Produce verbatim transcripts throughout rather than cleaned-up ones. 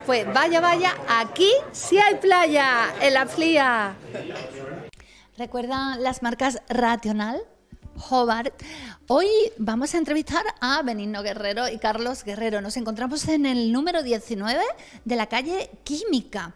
Pues vaya, vaya, aquí sí hay playa, en la Flía. ¿Recuerdan las marcas Rational? Hobart. Hoy vamos a entrevistar a Benigno Guerrero y Carlos Guerrero. Nos encontramos en el número diecinueve de la calle Química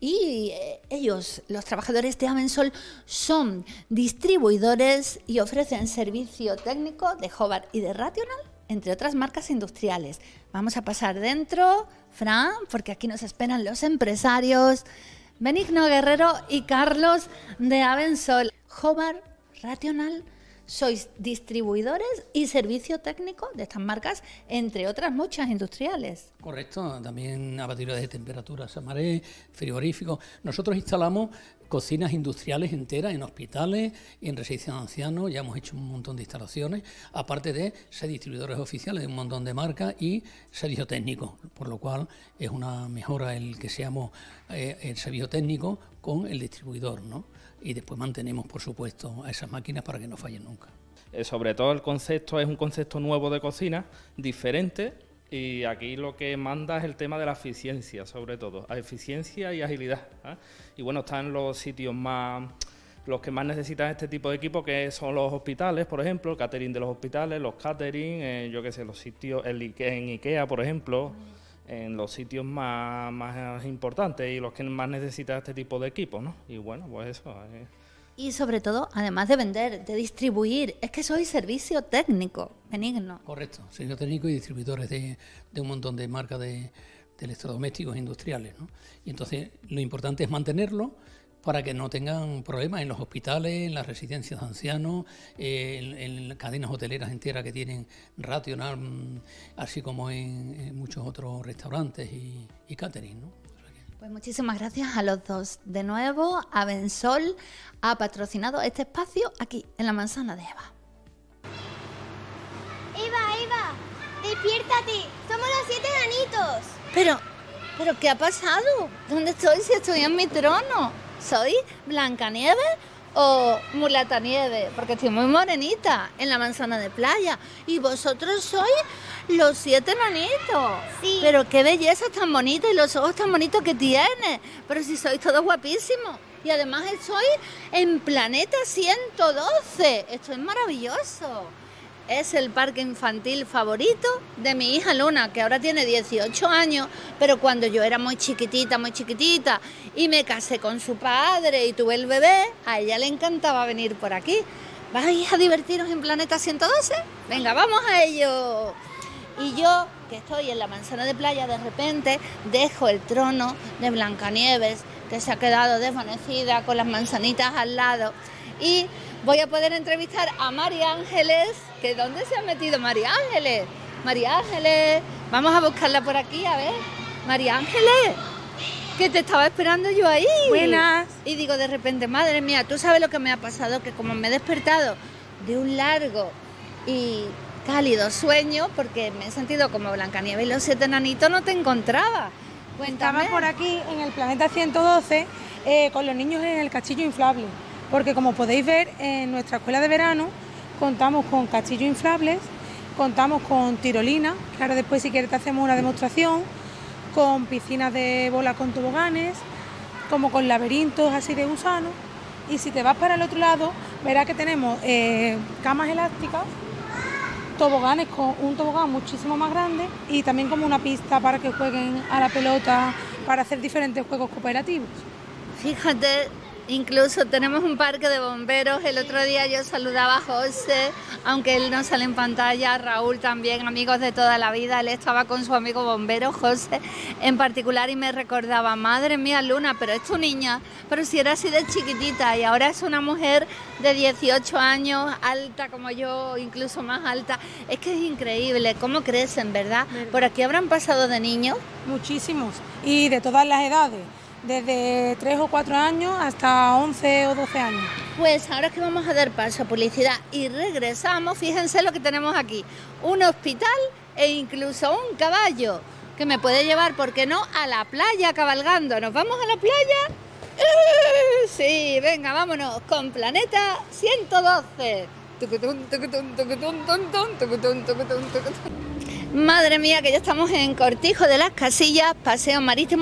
y ellos, los trabajadores de Avensol, son distribuidores y ofrecen servicio técnico de Hobart y de Rational, entre otras marcas industriales. Vamos a pasar dentro, Fran, porque aquí nos esperan los empresarios Benigno Guerrero y Carlos de Avensol. Hobart, Rational, sois distribuidores y servicio técnico de estas marcas, entre otras muchas industriales. Correcto, también abatidores de temperatura Samaré, frigoríficos. Nosotros instalamos cocinas industriales enteras en hospitales y en residencias de ancianos. Ya hemos hecho un montón de instalaciones, aparte de ser distribuidores oficiales de un montón de marcas y servicio técnico, por lo cual es una mejora el que seamos eh, el servicio técnico con el distribuidor, ¿no? Y después mantenemos, por supuesto, a esas máquinas para que no fallen nunca. Eh, sobre todo el concepto es un concepto nuevo de cocina, diferente, y aquí lo que manda es el tema de la eficiencia, sobre todo, a eficiencia y agilidad, ¿eh? Y bueno, están los sitios más, los que más necesitan este tipo de equipo, que son los hospitales, por ejemplo, el catering de los hospitales, los catering, eh, yo qué sé, los sitios, el Ikea, en Ikea, por ejemplo, en los sitios más, más importantes y los que más necesitan este tipo de equipos, ¿no? Y bueno, pues eso. Eh. Y sobre todo, además de vender, de distribuir, es que sois servicio técnico, Benigno. Correcto, servicio técnico y distribuidores de, de un montón de marcas de, de electrodomésticos industriales, ¿no? Y entonces lo importante es mantenerlo para que no tengan problemas en los hospitales, en las residencias de ancianos, eh, en, en cadenas hoteleras enteras que tienen Rational, así como en, en muchos otros restaurantes y, y catering, ¿no? Pues muchísimas gracias a los dos. De nuevo, Avensol ha patrocinado este espacio aquí, en la Manzana de Eva. Eva, Eva, despiértate, somos los siete enanitos. Pero, pero, ¿qué ha pasado? ¿Dónde estoy si estoy en mi trono? ¿Soy Blancanieves o Mulatanieves? Porque estoy muy morenita en la manzana de playa. Y vosotros sois los siete enanitos. Sí. Pero qué belleza tan bonita y los ojos tan bonitos que tienes. Pero si sois todos guapísimos. Y además estoy en Planeta ciento doce. Esto es maravilloso. Es el parque infantil favorito de mi hija Luna, que ahora tiene dieciocho años, pero cuando yo era muy chiquitita, muy chiquitita, y me casé con su padre y tuve el bebé, a ella le encantaba venir por aquí. ¿Vais a divertiros en Planeta ciento doce? Venga, vamos a ello. Y yo, que estoy en la manzana de playa, de repente dejo el trono de Blancanieves, que se ha quedado desvanecida con las manzanitas al lado, y voy a poder entrevistar a María Ángeles. ¿Que dónde se ha metido María Ángeles? María Ángeles, vamos a buscarla por aquí, a ver. María Ángeles, que te estaba esperando yo ahí. Buenas. Y digo de repente, madre mía, ¿tú sabes lo que me ha pasado? Que como me he despertado de un largo y cálido sueño, porque me he sentido como Blancanieves y los siete enanitos, no te encontraba. Cuéntame. Estaba por aquí en el Planeta ciento doce eh, con los niños en el castillo inflable, porque como podéis ver, en nuestra escuela de verano contamos con castillos inflables, contamos con tirolina, que ahora después si quieres te hacemos una demostración, con piscinas de bola con toboganes, como con laberintos así de gusanos, y si te vas para el otro lado verás que tenemos eh, camas elásticas, toboganes con un tobogán muchísimo más grande y también como una pista para que jueguen a la pelota, para hacer diferentes juegos cooperativos. Fíjate, incluso tenemos un parque de bomberos. El otro día yo saludaba a José, aunque él no sale en pantalla, Raúl también, amigos de toda la vida. Él estaba con su amigo bombero, José, en particular, y me recordaba, madre mía, Luna, pero es tu niña, pero si era así de chiquitita y ahora es una mujer de dieciocho años, alta como yo, incluso más alta. Es que es increíble cómo crecen, ¿verdad? ¿Verdad? Por aquí habrán pasado de niños. Muchísimos, y de todas las edades. Desde tres o cuatro años hasta once o doce años. Pues ahora que vamos a dar paso a publicidad y regresamos, fíjense lo que tenemos aquí. Un hospital e incluso un caballo que me puede llevar, ¿por qué no?, a la playa cabalgando. ¿Nos vamos a la playa? ¡Eh! Sí, venga, vámonos con Planeta ciento doce. Madre mía, que ya estamos en Cortijo de las Casillas, paseo marítimo